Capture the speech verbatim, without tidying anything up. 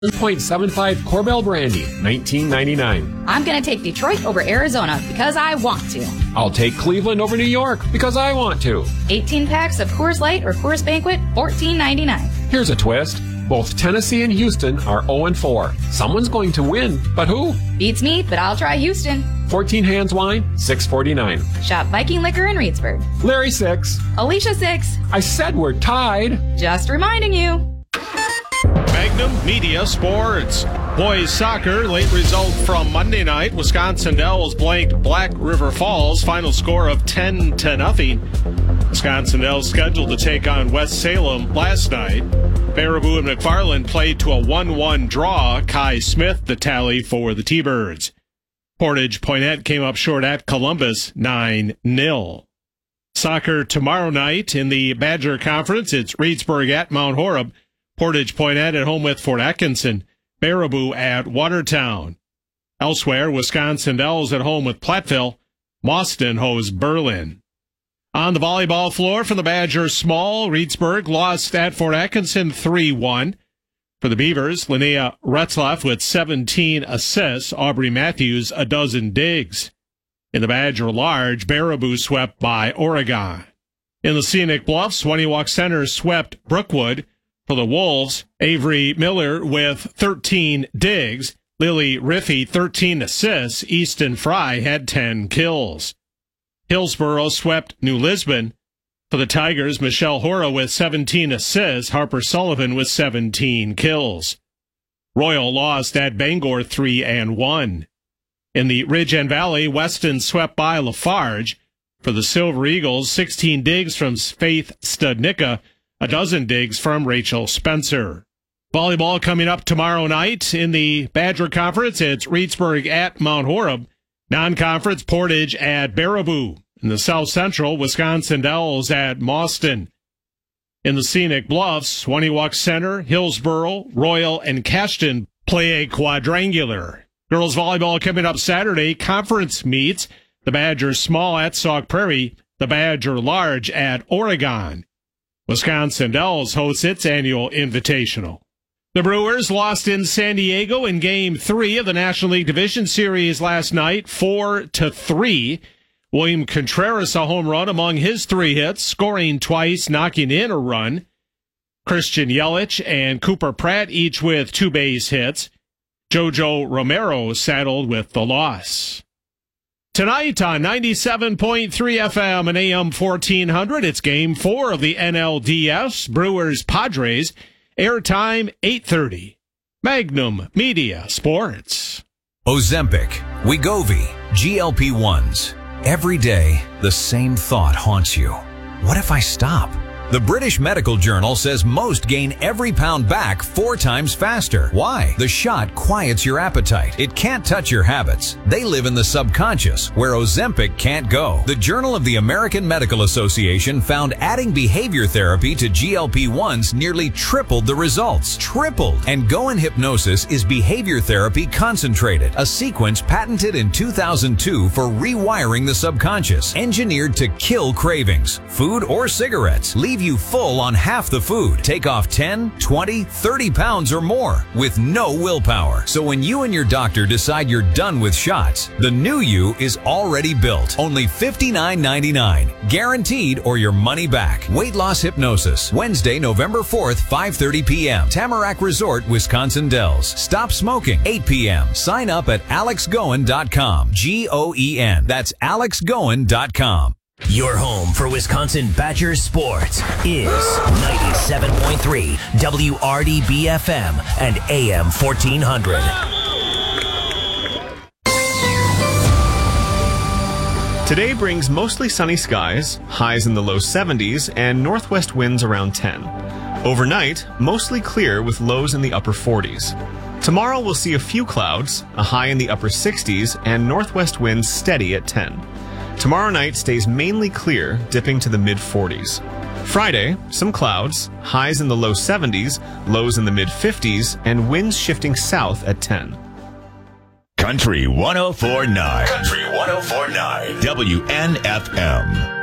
one point seven five Corbel Brandy, nineteen ninety-nine. I'm going to take Detroit over Arizona because I want to. I'll take Cleveland over New York because I want to. eighteen packs of Coors Light or Coors Banquet, fourteen ninety-nine. Here's a twist. Both Tennessee and Houston are oh and four. Someone's going to win, but who? Beats me, but I'll try Houston. fourteen Hands Wine, six forty-nine. Shop Viking Liquor in Reedsburg. Larry, six. Alicia, six. I said we're tied. Just reminding you. Magnum Media Sports. Boys soccer, late result from Monday night. Wisconsin Dells blanked Black River Falls. Final score of ten to nothing. Wisconsin Dells scheduled to take on West Salem last night. Baraboo and McFarland played to a one one draw. Kai Smith, the tally for the T-Birds. Portage Poinet came up short at Columbus, nine nil. Soccer tomorrow night in the Badger Conference. It's Reedsburg at Mount Horeb. Portage Poinet at home with Fort Atkinson. Baraboo at Watertown. Elsewhere, Wisconsin Dells at home with Platteville. Mauston hosts Berlin. On the volleyball floor for the Badgers small, Reedsburg lost at Fort Atkinson three one. For the Beavers, Linnea Retzlaff with seventeen assists, Aubrey Matthews a dozen digs. In the Badger large, Baraboo swept by Oregon. In the Scenic Bluffs, Swanee Center swept Brookwood. For the Wolves, Avery Miller with thirteen digs, Lily Riffey thirteen assists, Easton Fry had ten kills. Hillsboro swept New Lisbon. For the Tigers, Michelle Hora with seventeen assists, Harper Sullivan with seventeen kills. Royal lost at Bangor three and one. In the Ridge and Valley, Weston swept by Lafarge. For the Silver Eagles, sixteen digs from Faith Studnicka, a dozen digs from Rachel Spencer. Volleyball coming up tomorrow night in the Badger Conference. It's Reedsburg at Mount Horeb. Non-conference, Portage at Baraboo. In the South Central, Wisconsin Dells at Mauston. In the Scenic Bluffs, Swanee Center, Hillsboro, Royal, and Cashton play a quadrangular. Girls volleyball coming up Saturday. Conference meets. The Badger small at Sauk Prairie. The Badger large at Oregon. Wisconsin Dells hosts its annual invitational. The Brewers lost in San Diego in Game three of the National League Division Series last night, four to three. William Contreras a home run among his three hits, scoring twice, knocking in a run. Christian Yelich and Cooper Pratt each with two base hits. Jojo Romero saddled with the loss. Tonight on ninety-seven point three F M and A M fourteen hundred, it's Game four of the N L D S, Brewers-Padres, airtime eight thirty. Magnum Media Sports. Ozempic, Wegovy, G L P ones. Every day, the same thought haunts you. What if I stop? The British Medical Journal says most gain every pound back four times faster. Why? The shot quiets your appetite. It can't touch your habits. They live in the subconscious, where Ozempic can't go. The Journal of the American Medical Association found adding behavior therapy to G L P ones nearly tripled the results. Tripled! And Go in Hypnosis is behavior therapy concentrated, a sequence patented in two thousand two for rewiring the subconscious, engineered to kill cravings, food or cigarettes, leave you full on half the food, take off ten, twenty, thirty pounds or more with no willpower. So when you and your doctor decide you're done with shots, the new you is already built. Only fifty-nine ninety-nine. Guaranteed or your money back. Weight Loss Hypnosis. Wednesday, November fourth, five thirty p.m. Tamarack Resort, Wisconsin Dells. Stop smoking, eight p.m. Sign up at alex goen dot com. G O E N. That's alex goen dot com. Your home for Wisconsin Badger sports is ninety-seven point three W R D B F M and A M fourteen hundred. Today brings mostly sunny skies, highs in the low seventies, and northwest winds around ten. Overnight, mostly clear with lows in the upper forties. Tomorrow we'll see a few clouds, a high in the upper sixties, and northwest winds steady at ten. Tomorrow night stays mainly clear, dipping to the mid forties. Friday, some clouds, highs in the low seventies, lows in the mid fifties, and winds shifting south at ten. Country one oh four point nine. Country one oh four point nine. W N F M.